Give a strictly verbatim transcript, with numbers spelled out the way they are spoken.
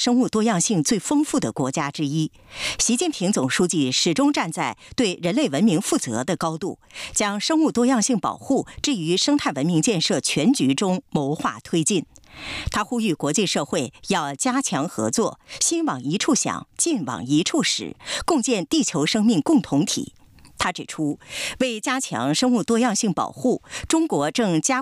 生物多样性最丰富的国家之一。习近平总书记始终站在对人类文明负责的高度，将生物多样性保护置于生态文明建设全局中谋划推进。他呼吁国际社会要加强合作，心往一处想，劲往一处使，共建地球生命共同体。他指出，为加强生物多样性保护，中国正加